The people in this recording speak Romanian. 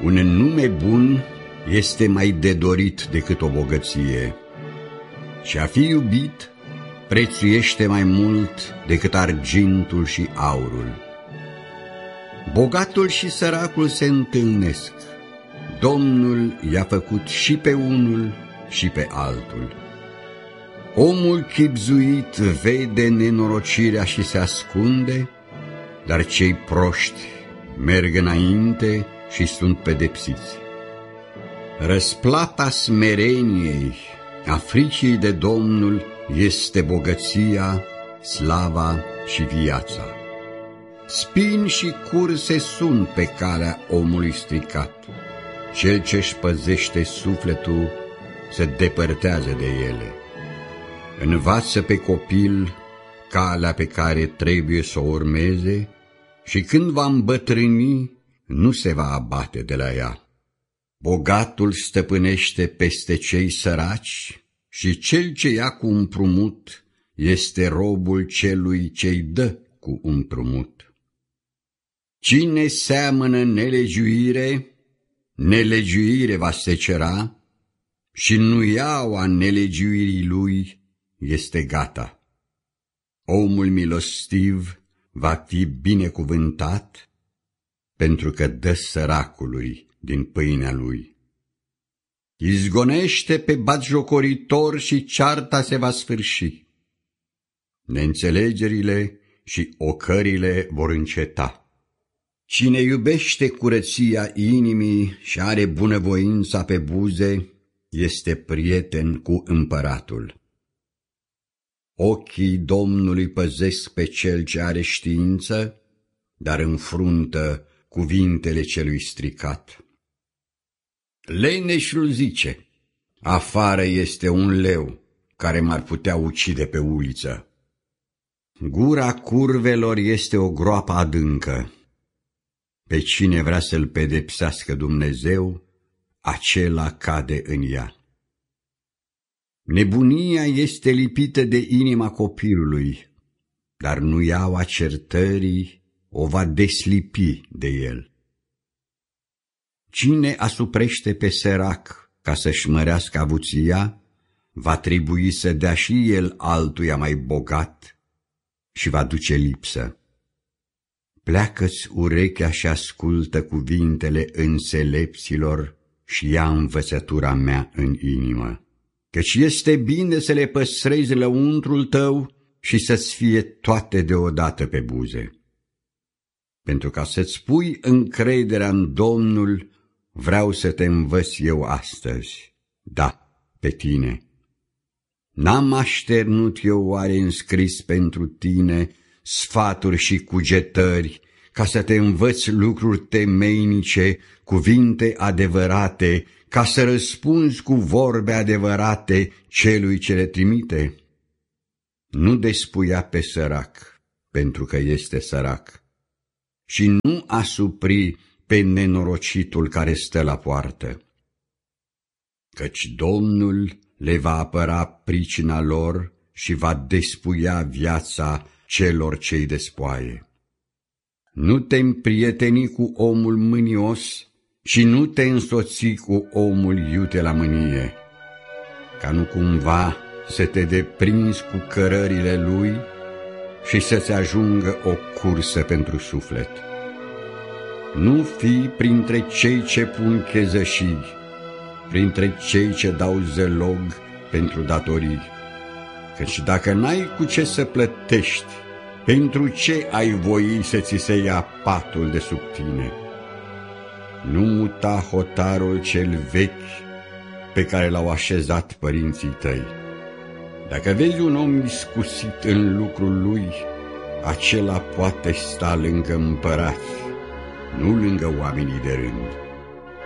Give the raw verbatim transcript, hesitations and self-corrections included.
Un nume bun este mai de dorit decât o bogăție, și a fi iubit prețuiește mai mult decât argintul și aurul. Bogatul și săracul se întâlnesc, Domnul i-a făcut și pe unul și pe altul. Omul chibzuit vede nenorocirea și se ascunde, dar cei proști merg înainte și sunt pedepsiți. Răsplata smereniei, a fricii de Domnul, este bogăția, slava și viața. Spini și curse sunt pe calea omului stricat. Cel ce-și păzește sufletul se depărtează de ele. Învață pe copil calea pe care trebuie să o urmeze și când va îmbătrâni, nu se va abate de la ea. Bogatul stăpânește peste cei săraci și cel ce ia cu împrumut este robul celui ce-i dă cu împrumut. Cine seamănă nelegiuire, nelegiuire va secera și nuiaua nelegiuirii lui este gata. Omul milostiv va fi binecuvântat pentru că dă săracului din pâinea lui. Izgonește pe batjocoritor și cearta se va sfârși. Neînțelegerile și ocările vor înceta. Cine iubește curăția inimii și are bunăvoința pe buze, este prieten cu împăratul. Ochii Domnului păzesc pe cel ce are știință, dar înfruntă cuvintele celui stricat. Leneșul zice: afară este un leu care m-ar putea ucide pe uliță. Gura curvelor este o groapă adâncă. Pe cine vrea să-l pedepsească Dumnezeu, acela cade în ea. Nebunia este lipită de inima copilului, dar nuiaua certării o va deslipi de el. Cine asuprește pe sărac ca să-și mărească avuția, va trebui să dea și el altuia mai bogat și va duce lipsă. Pleacă-ți urechea și ascultă cuvintele înțelepților și ia învățătura mea în inimă, căci este bine să le păstrezi lăuntrul tău și să-ți fie toate deodată pe buze. Pentru ca să-ți pui încrederea în Domnul, vreau să te învăț eu astăzi, da, pe tine. N-am așternut eu oare înscris pentru tine sfaturi și cugetări, ca să te învăț lucruri temeinice, cuvinte adevărate, ca să răspunzi cu vorbe adevărate celui ce le trimite? Nu despuia pe sărac, pentru că este sărac, și nu asupri pe nenorocitul care stă la poartă. Căci Domnul le va apăra pricina lor și va despuia viața celor ce-i despoaie. Nu te împrieteni cu omul mânios și nu te însoți cu omul iute la mânie, ca nu cumva să te deprinzi cu cărările lui și să-ți ajungă o cursă pentru suflet. Nu fi printre cei ce pun chezășii, printre cei ce dau zălog pentru datorii, căci dacă n-ai cu ce să plătești, pentru ce ai voi să ți se ia patul de sub tine? Nu muta hotarul cel vechi pe care l-au așezat părinții tăi. Dacă vezi un om iscusit în lucrul lui, acela poate sta lângă împărați, nu lângă oamenii de rând.